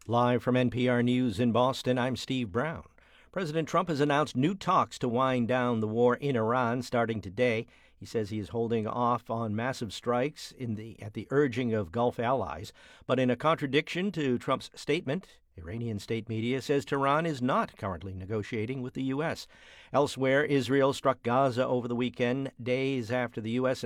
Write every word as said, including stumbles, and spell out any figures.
Live from N P R News in Boston, I'm Steve Brown. President Trump has announced new talks to wind down the war in Iran starting today. He says he is holding off on massive strikes in the at the urging of Gulf allies. But in a contradiction to Trump's statement, Iranian state media says Tehran is not currently negotiating with the U S. Elsewhere, Israel struck Gaza over the weekend, days after the U S